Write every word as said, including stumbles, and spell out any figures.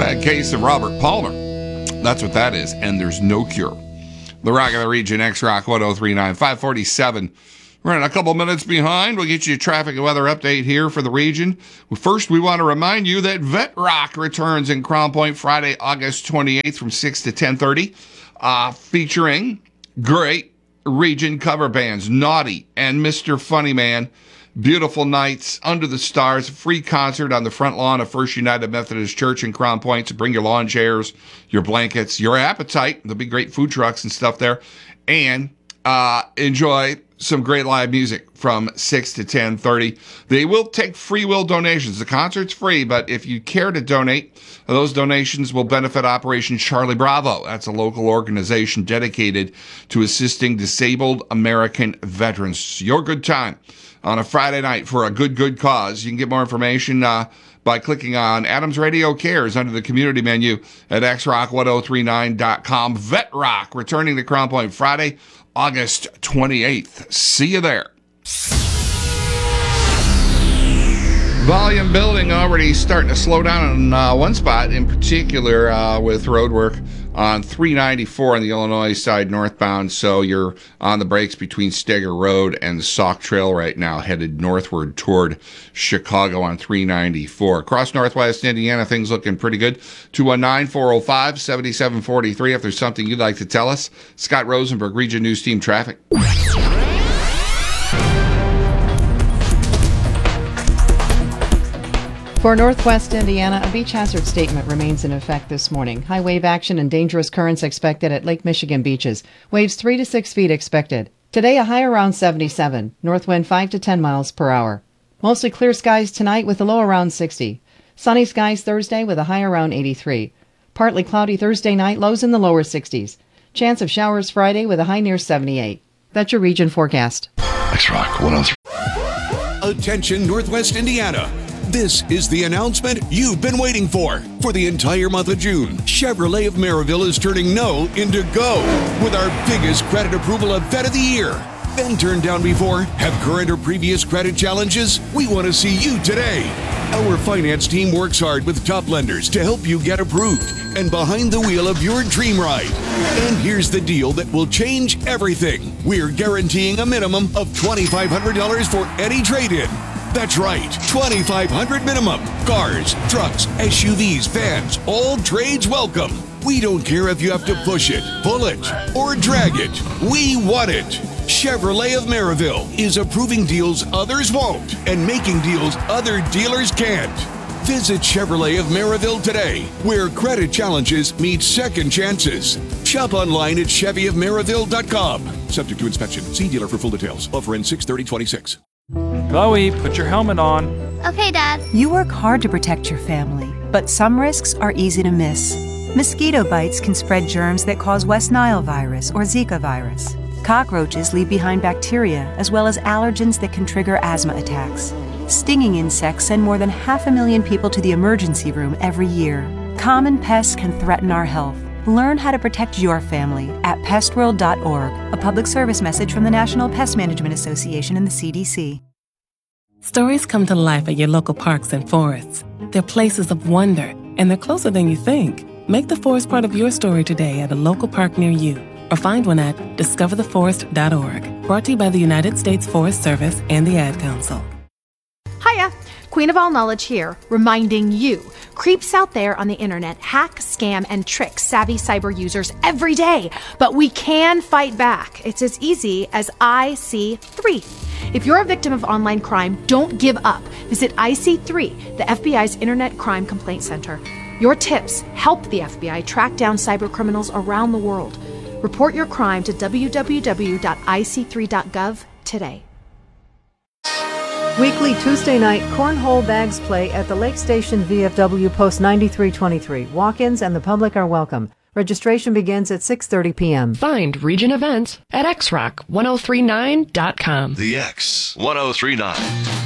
Bad case of Robert Palmer. That's what that is, and there's no cure. The Rock of the Region, X-Rock one oh three point nine, five forty-seven. We're in a couple minutes behind. We'll get you a traffic and weather update here for the region. First, we want to remind you that Vet Rock returns in Crown Point Friday, August twenty-eighth from six to ten thirty, uh, featuring great region cover bands, Naughty and Mister Funny Man. Beautiful nights under the stars, free concert on the front lawn of First United Methodist Church in Crown Point. So bring your lawn chairs, your blankets, your appetite. There'll be great food trucks and stuff there. And uh, enjoy some great live music from six to ten thirty. They will take free will donations. The concert's free, but if you care to donate, those donations will benefit Operation Charlie Bravo. That's a local organization dedicated to assisting disabled American veterans. Your good time on a Friday night for a good, good cause. You can get more information uh, by clicking on Adams Radio Cares under the community menu at x rock ten thirty-nine dot com. Vet Rock returning to Crown Point Friday, August twenty-eighth. See you there. Volume building already starting to slow down on uh, one spot, in particular uh, with road work on three ninety-four on the Illinois side northbound. So you're on the brakes between Steger Road and the Sauk Trail right now, headed northward toward Chicago on three ninety-four. Across northwest Indiana, things looking pretty good. two one nine, four oh five, seven seven four three if there's something you'd like to tell us. Scott Rosenberg, Region News Team Traffic. For northwest Indiana, a beach hazard statement remains in effect this morning. High wave action and dangerous currents expected at Lake Michigan beaches. Waves three to six feet expected. Today, a high around seventy-seven. North wind five to ten miles per hour. Mostly clear skies tonight with a low around sixty. Sunny skies Thursday with a high around eighty-three. Partly cloudy Thursday night, lows in the lower sixties. Chance of showers Friday with a high near seventy-eight. That's your region forecast. X-Rock one oh three. Attention Northwest Indiana. This is the announcement you've been waiting for. For the entire month of June, Chevrolet of Maryville is turning no into go with our biggest credit approval event of the year. Been turned down before? Have current or previous credit challenges? We want to see you today. Our finance team works hard with top lenders to help you get approved and behind the wheel of your dream ride. And here's the deal that will change everything. We're guaranteeing a minimum of twenty-five hundred dollars for any trade-in. That's right, twenty-five hundred dollars minimum. Cars, trucks, S U Vs, vans, all trades welcome. We don't care if you have to push it, pull it, or drag it. We want it. Chevrolet of Maryville is approving deals others won't and making deals other dealers can't. Visit Chevrolet of Maryville today, where credit challenges meet second chances. Shop online at chevy of maryville dot com. Subject to inspection. See dealer for full details. Offer ends six thirty twenty-six. Chloe, put your helmet on. Okay, Dad. You work hard to protect your family, but some risks are easy to miss. Mosquito bites can spread germs that cause West Nile virus or Zika virus. Cockroaches leave behind bacteria as well as allergens that can trigger asthma attacks. Stinging insects send more than half a million people to the emergency room every year. Common pests can threaten our health. Learn how to protect your family at pest world dot org, a public service message from the National Pest Management Association and the C D C. Stories come to life at your local parks and forests. They're places of wonder, and they're closer than you think. Make the forest part of your story today at a local park near you, or find one at discover the forest dot org. Brought to you by the United States Forest Service and the Ad Council. Hiya! Queen of All Knowledge here, reminding you, creeps out there on the internet hack, scam, and trick savvy cyber users every day. But we can fight back. It's as easy as I C three. If you're a victim of online crime, don't give up. Visit I C three, the F B I's Internet Crime Complaint Center. Your tips help the F B I track down cyber criminals around the world. Report your crime to w w w dot i c three dot gov today. Weekly Tuesday night cornhole bags play at the Lake Station V F W Post ninety-three twenty-three. Walk-ins and the public are welcome. Registration begins at six thirty p.m. Find Region Events at x rock ten thirty-nine dot com. The X ten thirty-nine.